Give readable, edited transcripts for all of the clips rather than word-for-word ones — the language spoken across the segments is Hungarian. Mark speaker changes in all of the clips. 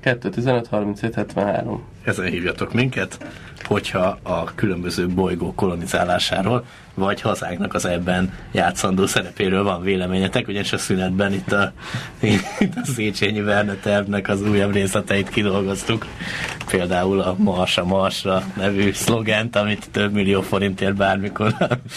Speaker 1: 215 37 73.
Speaker 2: Ezen hívjatok minket, hogyha a különböző bolygó kolonizálásáról, vagy hazánknak az ebben játszandó szerepéről van véleményetek, ugyanis a szünetben itt a Széchenyi Verne tervnek az újabb részleteit kidolgoztuk. Például a Mars a Marsra nevű szlogent, amit több millió forintért bármikor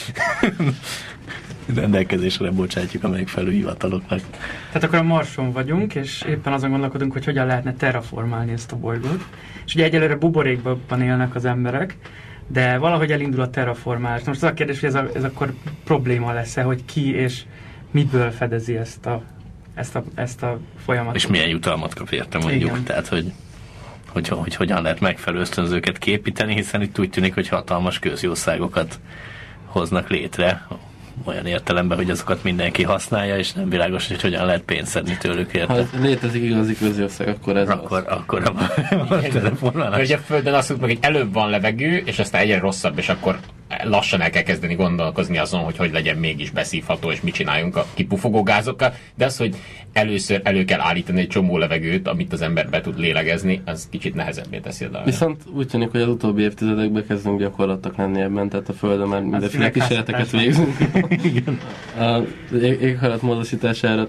Speaker 2: rendelkezésre bocsátjuk a megfelelő hivataloknak.
Speaker 3: Tehát akkor a Marson vagyunk, és éppen azon gondolkodunk, hogy hogyan lehetne terraformálni ezt a bolygót. És ugye egyelőre buborékban élnek az emberek, de valahogy elindul a terraformálás. Most az a kérdés, hogy ez akkor probléma lesz-e, hogy ki és miből fedezi ezt a folyamatot.
Speaker 2: És milyen jutalmat kap érte mondjuk. Igen. Tehát, hogy hogyan lehet megfelelő ösztönzőket képíteni, hiszen itt úgy tűnik, hogy hatalmas közjószágokat hoznak létre, olyan értelemben, hogy azokat mindenki használja, és nem világos, hogy hogyan lehet pénzt szedni tőlük érte.
Speaker 1: Ha létezik igazi közjószág, akkor ez
Speaker 2: akkor a telefonálás.
Speaker 4: Hogy a Földön azt mondjuk, hogy előbb van levegő, és aztán egyre rosszabb, és akkor lassan el kell kezdeni gondolkozni azon, hogy legyen mégis beszívható, és mit csináljunk a kipufogó gázokkal, de az, hogy először elő kell állítani egy csomó levegőt, amit az ember be tud lélegezni, az kicsit nehezebbé teszi a dolgot.
Speaker 1: Viszont úgy tűnik, hogy az utóbbi évtizedekben kezdünk gyakorlattak lenni ebben, tehát a Földön már mindenféle kísérleteket végzünk. A éghajlat módosítására.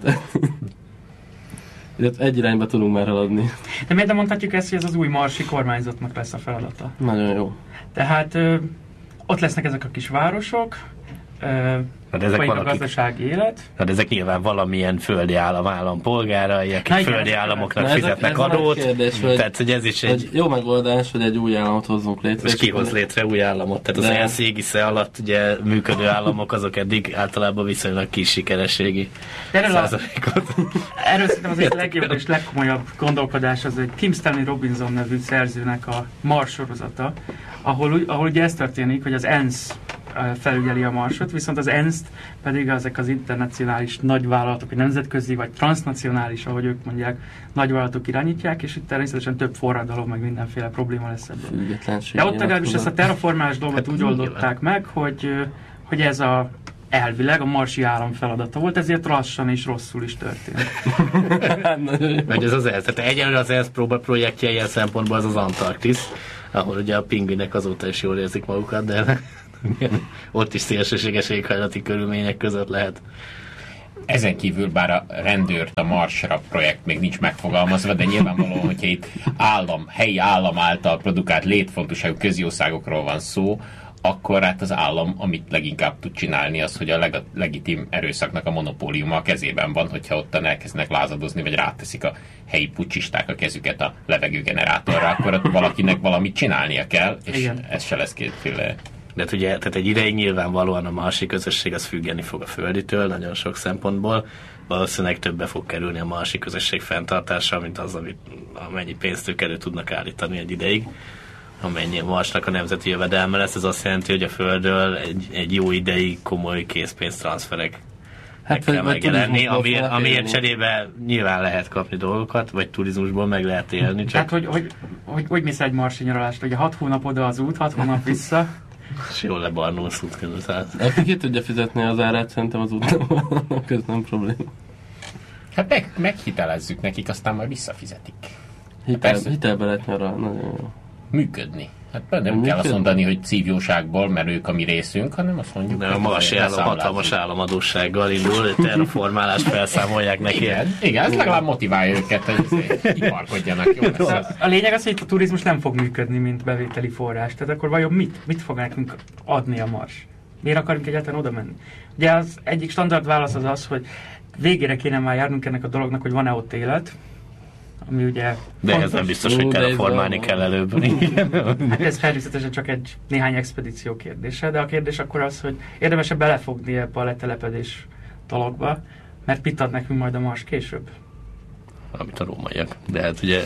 Speaker 1: Egy irányba tudunk már haladni.
Speaker 3: De miért nem mondhatjuk ezt, hogy ez az új marsi kormányzatnak lesz a feladata?
Speaker 1: Nagyon jó.
Speaker 3: Tehát ott lesznek ezek a kis városok, folyik a gazdasági élet.
Speaker 2: Hát ezek nyilván valamilyen földi állam állampolgárai, akik földi államoknak fizetnek adót.
Speaker 1: Kérdés,
Speaker 2: tehát, hogy ez is egy
Speaker 1: jó megoldás, hogy egy új államot hozzunk létre.
Speaker 2: És ki hoz létre új államot? Tehát az ENSZ égisze alatt ugye működő államok azok eddig általában viszonylag kis sikerességi százalékot.
Speaker 3: Erről szerintem az egy legjobb és legkomolyabb gondolkodás az egy Kim Stanley Robinson nevű szerzőnek a Mars sorozata, ahol ugye ez történik, hogy az ENSZ felügyeli a Marsot, viszont az ENSZ-t pedig ezek az internacionális nagyvállalatok, vagy nemzetközi, vagy transnacionális, ahogy ők mondják, nagyvállalatok irányítják, és itt természetesen több forradalom, meg mindenféle probléma lesz ebből. De ott legalábbis ezt a terraformálás dolgot úgy oldották meg, hogy ez elvileg a marsi állam feladata volt, ezért lassan és rosszul is történt.
Speaker 2: Vagy ez az ENSZ. Tehát egyelőre az ENSZ próbaprojektje ilyen szempontból az Antarktisz, ahol ugye a pingvinek azóta is jól érzik magukat, de ott is szélsőséges éghajlati körülmények között lehet.
Speaker 4: Ezen kívül bár a rendőrt, a Marsra projekt még nincs megfogalmazva, de nyilvánvalóan, hogyha itt helyi állam által produkált létfontosságú közjószágokról van szó, akkor hát az állam, amit leginkább tud csinálni, az, hogy a legitim erőszaknak a monopóliuma a kezében van, hogyha ottan elkezdenek lázadozni, vagy ráteszik a helyi pucsisták a kezüket a levegőgenerátorra, akkor ott valakinek valamit csinálnia kell, és igen. Ez se lesz kétféle.
Speaker 2: De ugye, tehát egy ideig nyilvánvalóan a marsi közösség az függeni fog a földitől, nagyon sok szempontból. Valószínűleg többe fog kerülni a marsi közösség fenntartása, mint az, amennyi pénzt ők elő tudnak állítani egy ideig. Amennyi a Marsnak a nemzeti jövedelme lesz, ez azt jelenti, hogy a Földről egy jó ideig komoly készpénztranszferek kell megjelenni, amiért cserébe nyilván lehet kapni dolgokat, vagy turizmusból meg lehet élni. Csak...
Speaker 3: Tehát, hogy mész egy marsi nyaralást, ugye 6 hónap oda az út, 6 hónap vissza,
Speaker 2: és jól lebarnulsz út között.
Speaker 1: Aki ki tudja fizetni az árát, szerintem az útnak, ez nem probléma.
Speaker 4: Hát meghitelezzük nekik, aztán majd visszafizetik.
Speaker 1: Hitelbe lehet nyaralni, nagyon jó.
Speaker 4: Működni. Hát nem kell azt mondani, hogy szívjóságból, mert ők a mi részünk, hanem azt mondjuk,
Speaker 2: hogy a marsi állam hatalmas államadóssággal indul, terraformálást felszámolják neki.
Speaker 4: Igen, ez legalább motiválja őket, hogy iparkodjanak. Jó,
Speaker 3: a lényeg az, hogy itt a turizmus nem fog működni, mint bevételi forrás. Tehát akkor vajon mit fog nekünk adni a Mars? Miért akarunk egyáltalán oda menni? Ugye az egyik standard válasz az, hogy végére kéne már járnunk ennek a dolognak, hogy van-e ott élet, ami ugye
Speaker 2: de fontos. Ez nem biztos, hogy terraformálni kell előbb.
Speaker 3: Hát ez természetesen csak egy néhány expedíció kérdése, de a kérdés akkor az, hogy érdemes-e belefogni ebbe a letelepedés dologba, mert mit ad nekünk majd a Mars később?
Speaker 2: Amit a rómaiak. De hát ugye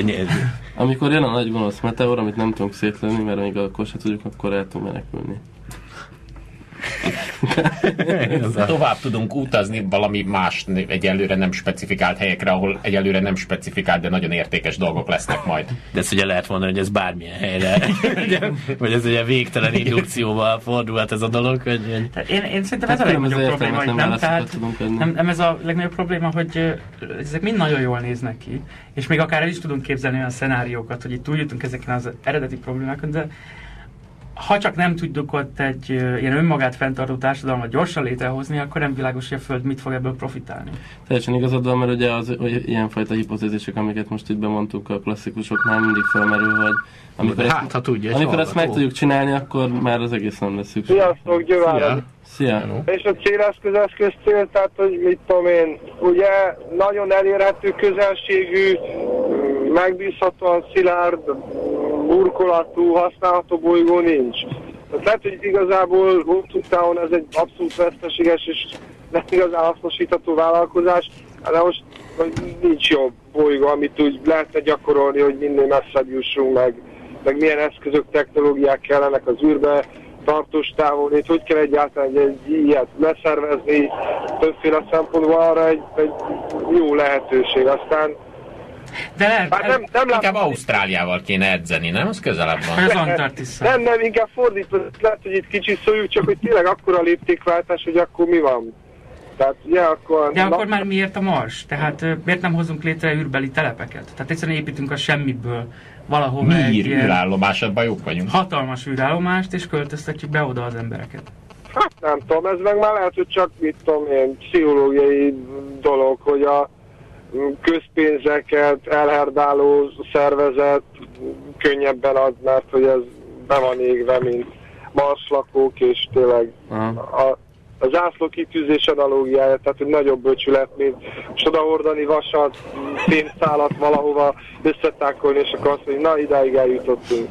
Speaker 1: amikor jön a nagy gonosz meteor, amit nem tudunk szétlőni, mert amíg akkor se tudjuk, akkor el tudunk menekülni.
Speaker 4: Tovább tudunk utazni valami más egyelőre nem specifikált helyekre, ahol egyelőre nem specifikált, de nagyon értékes dolgok lesznek majd.
Speaker 2: De ezt ugye lehet mondani, hogy ez bármilyen helyre, vagy ez ugye végtelen indukcióval fordulhat ez a dolog.
Speaker 3: Én szerintem ez a legnagyobb probléma, hogy nem ez a legnagyobb probléma, hogy ezek mind nagyon jól néznek ki, és még akár el is tudunk képzelni olyan szenáriókat, hogy itt túljutunk ezeken az eredeti problémákon, de ha csak nem tudjuk ott egy ilyen önmagát fenntartó társadalmat gyorsan létrehozni, akkor nem világos, hogy a Föld mit fog ebből profitálni.
Speaker 1: Teljesen igazad van, mert ugye hogy ilyenfajta hipotézisek, amiket most itt bemondtuk a klasszikusoknál, mindig felmerül, hogy amikor ezt meg tudjuk csinálni, akkor már az egész nem lesz szükség.
Speaker 5: Sziasztok, Győvár!
Speaker 1: Szia!
Speaker 5: És a céleszköz cél, tehát hogy mit tudom én, ugye nagyon elérhető közelségű, megbízhatóan szilárd, burkolatú, használható bolygó nincs. Tehát lehet, hogy igazából hosszú távon ez egy abszolút veszteséges és nem igazán hasznosítható vállalkozás, de most nincs jobb bolygó, amit úgy lehetne gyakorolni, hogy minél messzebb jussunk meg milyen eszközök, technológiák kellenek az űrbe, tartós távon, hogy kell egyáltalán egy ilyet leszervezni, többféle szempontból arra egy jó lehetőség. Aztán
Speaker 3: de
Speaker 4: nem inkább Ausztráliával kéne edzeni, nem? Az közelebb van.
Speaker 3: Az Antarktiszon.
Speaker 5: Nem, inkább fordítva. Lehet, hogy itt kicsit szóljuk, csak hogy tényleg akkora léptékváltás, hogy akkor mi van. Tehát,
Speaker 3: akkor már miért a Mars? Tehát miért nem hozunk létre űrbeli telepeket? Tehát egyszerűen építünk a semmiből valahova egy
Speaker 4: űrállomásodban jók vagyunk.
Speaker 3: Hatalmas űrállomást, és költöztetjük be oda az embereket.
Speaker 5: Hát nem tudom, ez meg már lehet, hogy csak mit tudom én, pszichológiai dolog, hogy a közpénzeket elherdáló szervezet könnyebben ad, mert hogy ez be van égve, mint marslakók, és tényleg a zászló kitűzés analógiája, tehát hogy nagyobb becsület, mint odahordani vasat, pénztálat valahova összetákolni, és akkor azt mondjuk, na idáig eljutottunk.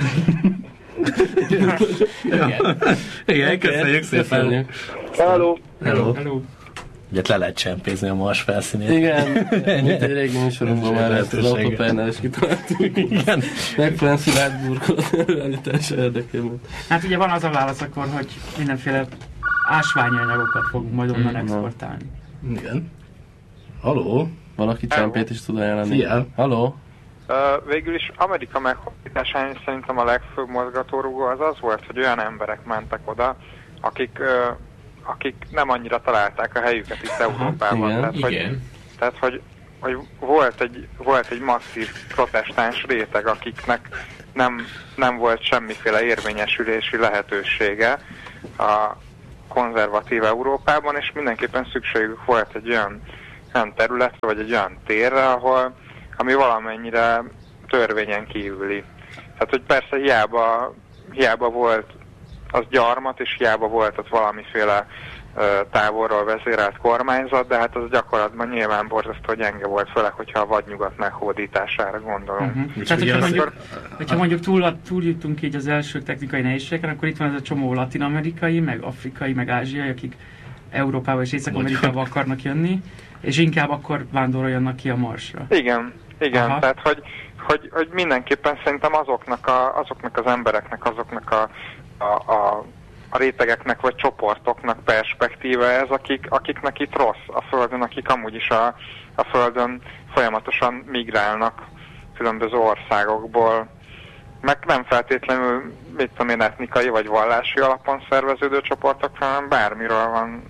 Speaker 2: Igen, köszönjük szépen.
Speaker 5: Hello.
Speaker 2: Ugye le lehet csempézni a Mars felszínét.
Speaker 1: Igen, mint egy régi műsorunkban már ezt az autópályánál is kitaláltuk. Igen. Megfelelően szilárd burkolat előállítása érdekében.
Speaker 3: Hát ugye van az a válasz akkor, hogy mindenféle ásványi anyagokat fogunk majd onnan exportálni.
Speaker 2: Igen. Haló?
Speaker 1: Valaki csempét is tud ajánlani.
Speaker 2: Szia.
Speaker 1: Haló?
Speaker 6: Végül is Amerika meghódításán szerintem a legfőbb mozgatórugó az volt, hogy olyan emberek mentek oda, akik nem annyira találták a helyüket itt Európában. Tehát, hogy volt egy masszív protestáns réteg, akiknek nem volt semmiféle érvényesülési lehetősége a konzervatív Európában, és mindenképpen szükségük volt egy olyan területre, vagy egy olyan térre, ami valamennyire törvényen kívüli. Tehát, hogy persze hiába volt az gyarmat, és hiába volt ott valamiféle távolról vezérelt kormányzat, de hát az gyakorlatban nyilván borzasztó gyenge volt, főleg, hogyha a vadnyugat meghódítására gondolunk.
Speaker 3: Tehát, hogyha mondjuk túl jutunk így az első technikai nehézségeken, akkor itt van ez a csomó latin-amerikai, meg afrikai, meg ázsiai, akik Európába és Észak-Amerikába akarnak jönni, és inkább akkor vándoroljanak ki a Marsra.
Speaker 6: Igen. Tehát, hogy mindenképpen szerintem azoknak az embereknek, azoknak a rétegeknek vagy csoportoknak perspektíve ez, akiknek itt rossz a Földön, akik amúgy is a Földön folyamatosan migrálnak különböző országokból, meg nem feltétlenül, mit tudom én, etnikai vagy vallási alapon szerveződő csoportokra, hanem bármiről van,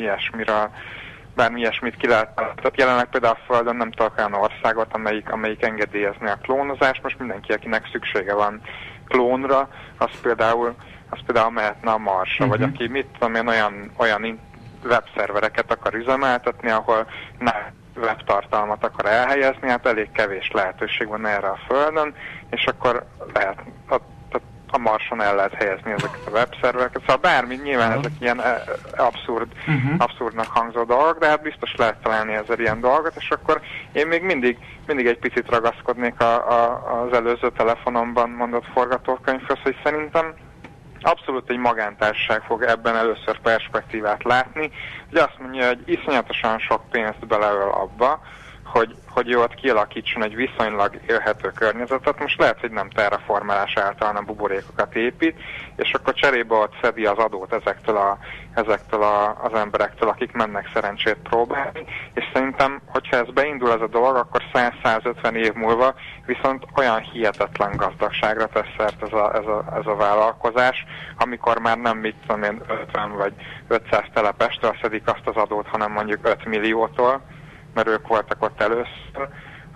Speaker 6: bármi ilyesmit ki lehet. Tehát jelenleg például a Földön nem tudok olyan országot, amelyik engedélyezni a klónozást. Most mindenki, akinek szüksége van klónra, az például mehetne a Marsra, vagy aki mit tudom én, olyan webszervereket akar üzemeltetni, ahol webtartalmat akar elhelyezni, hát elég kevés lehetőség van erre a Földön, és akkor lehet a Marson el lehet helyezni ezeket a webszervereket. Szóval bármi, nyilván ezek ilyen abszurdnak hangzó dolgok, de hát biztos lehet találni ezzel ilyen dolgot, és akkor én még mindig egy picit ragaszkodnék az előző telefonomban mondott forgatókönyvhöz, hogy szerintem abszolút egy magántársaság fog ebben először perspektívát látni, hogy azt mondja, hogy iszonyatosan sok pénzt beleöl abba, hogy ő ott kialakítson egy viszonylag élhető környezetet. Most lehet, hogy nem terraformálás által, hanem buborékokat épít, és akkor cserébe ott szedi az adót ezektől az emberektől, akik mennek szerencsét próbálni, és szerintem, hogyha ez beindul ez a dolog, akkor 100-150 év múlva viszont olyan hihetetlen gazdagságra tesz szert ez a vállalkozás, amikor már nem 50 vagy 500 telepestől szedik azt az adót, hanem mondjuk 5 milliótól, mert ők voltak ott először,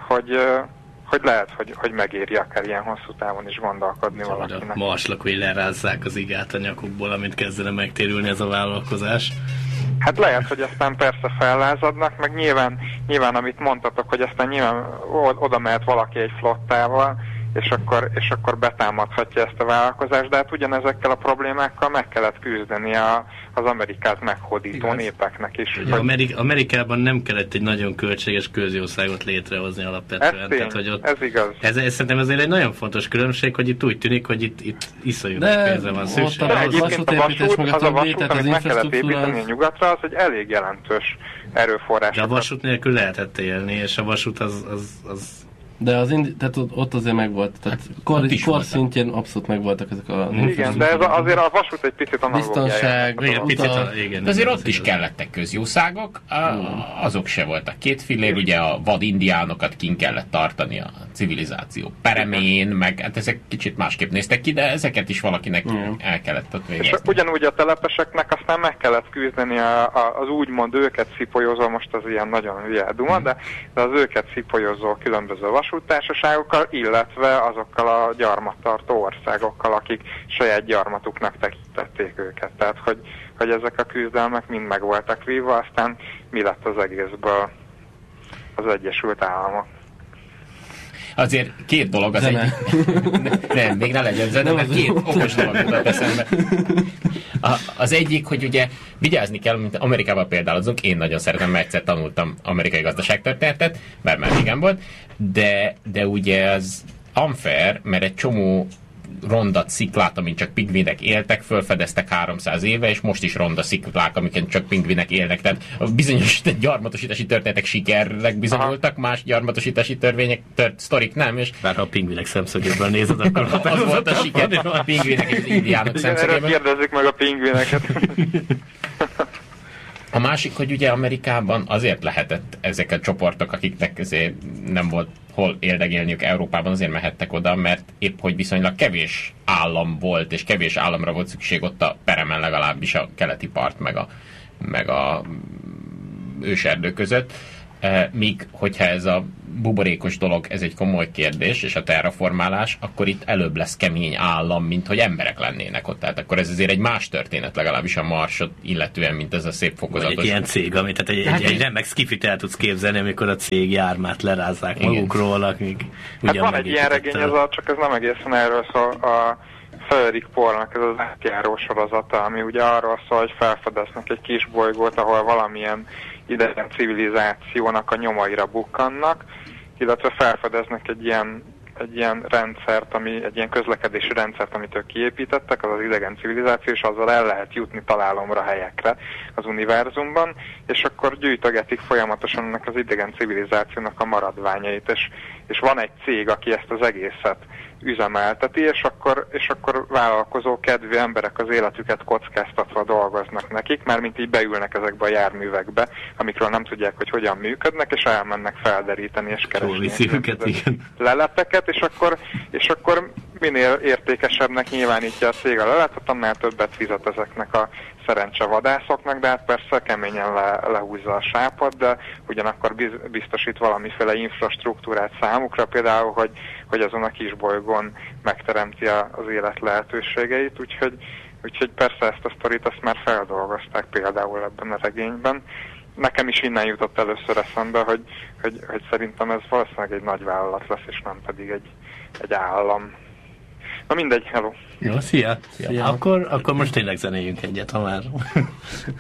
Speaker 6: hogy lehet, hogy megéri akár ilyen hosszú távon is gondolkodni valakinek.
Speaker 2: A marslakói lerázzák az igát a nyakukból, amint kezdene megtérülni ez a vállalkozás.
Speaker 6: Hát lehet, hogy aztán persze fellázadnak, meg nyilván amit mondtatok, hogy aztán nyilván oda mehet valaki egy flottával, és akkor betámadhatja ezt a vállalkozást, de hát ugyanezekkel a problémákkal meg kellett küzdeni az Amerikát meghódító népeknek is.
Speaker 2: Amerikában nem kellett egy nagyon költséges közjószágot létrehozni alapvetően.
Speaker 6: Ez igaz.
Speaker 2: Ez szerintem azért egy nagyon fontos különbség, hogy itt úgy tűnik, hogy itt iszonyú pénzre van szükség.
Speaker 6: De egyébként a vasút, amit meg kellett építeni a nyugatra, az egy elég jelentős erőforrás.
Speaker 2: De a vasút nélkül lehetett élni, és a vasút az
Speaker 1: de tehát ott azért megvolt, tehát kor szintjén abszolút megvoltak ezek a...
Speaker 6: Igen, de azért a vasút egy picit
Speaker 1: biztonság,
Speaker 4: de azért ott is kellettek közjószágok, azok se voltak két fillér, ugye a vadindiánokat kint kellett tartani a civilizáció peremén, meg hát ezek kicsit másképp néztek ki, de ezeket is valakinek el kellett ott végezni.
Speaker 6: És ugyanúgy a telepeseknek aztán meg kellett küzdeni az úgymond őket szipolyozó, most az ilyen nagyon hülye duma, de az őket szipolyozó különböző vasúttársaságokkal, illetve azokkal a gyarmattartó országokkal, akik saját gyarmatuknak tekintették őket. Tehát, hogy ezek a küzdelmek mind meg voltak vívva, aztán mi lett az egészből az Egyesült Államok.
Speaker 4: Azért két dolog az egyik. Nem, még ne legyen zene, mert két okos dolog jutott eszembe. Az egyik, hogy ugye vigyázni kell, mint Amerikában példálozunk, én nagyon szeretem, mert egyszer tanultam amerikai gazdaságtörténetet, bár már régen volt, de ugye az unfair, mert egy csomó ronda sziklát, amin csak pingvinek éltek, fölfedeztek 300 éve, és most is ronda sziklák, amiken csak pingvinek élnek. Tehát a bizonyos gyarmatosítási történetek sikernek bizonyultak, más gyarmatosítási sztorik nem, és...
Speaker 2: Bár ha a pingvinek szemszögéből nézed, akkor
Speaker 4: az volt a siker, a pingvinek és az indiánok szemszögéből.
Speaker 6: Kérdezzük meg a pingvineket.
Speaker 4: A másik, hogy ugye Amerikában azért lehetett ezek a csoportok, akiknek azért nem volt hol érdegélniük Európában, azért mehettek oda, mert épp hogy viszonylag kevés állam volt, és kevés államra volt szükség ott a peremen, legalábbis a keleti part, meg a őserdő között. Míg, hogyha ez a buborékos dolog, ez egy komoly kérdés, és a terraformálás, akkor itt előbb lesz kemény állam, mint hogy emberek lennének ott. Tehát akkor ez azért egy más történet, legalábbis a Marsot illetően, mint ez a szép fokozatos.
Speaker 2: Vagy egy ilyen cég, amit egy remek skifit el tudsz képzelni, amikor a cég jármát lerázzák magukról, akik
Speaker 6: ugyan van egy ilyen regény, csak ez nem egészen erről szól, a Frederick Pohlnak ez az átjáró sorozata, ami ugye arról szól, hogy felfedeznek egy kis bolygót, ahol valamilyen idegen civilizációnak a nyomaira bukkannak, illetve felfedeznek egy ilyen rendszert, egy ilyen közlekedési rendszert, amit ők kiépítettek, az az idegen civilizáció, és azzal el lehet jutni találomra helyekre az univerzumban, és akkor gyűjtögetik folyamatosan ennek az idegen civilizációnak a maradványait, és van egy cég, aki ezt az egészet üzemelteti, és akkor vállalkozó kedvű emberek az életüket kockáztatva dolgoznak nekik, mármint így beülnek ezekbe a járművekbe, amikről nem tudják, hogy hogyan működnek, és elmennek felderíteni és keresni leleteket, és akkor minél értékesebbnek nyilvánítja a cég a leletet, annál többet fizet ezeknek a szerencsevadászoknak, de hát persze keményen lehúzza a sápot, de ugyanakkor biztosít valamiféle infrastruktúrát számukra, például, hogy azon a kis bolygón megteremti az élet lehetőségeit, úgyhogy persze ezt a sztorit azt már feldolgozták például ebben a regényben. Nekem is innen jutott először eszembe, hogy szerintem ez valószínűleg egy nagy vállalat lesz, és nem pedig egy állam. Na mindegy, hello!
Speaker 2: Jó, szia! Akkor most tényleg zenéljünk egyet, ha már